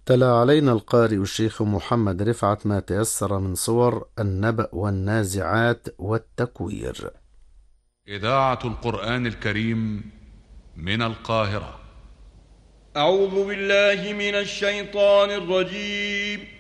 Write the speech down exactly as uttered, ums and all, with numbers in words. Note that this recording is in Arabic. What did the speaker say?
تلا علينا القارئ الشيخ محمد رفعت ما تيسر من صور النبأ والنازعات والتكوير. إذاعة القرآن الكريم من القاهرة. أعوذ بالله من الشيطان الرجيم.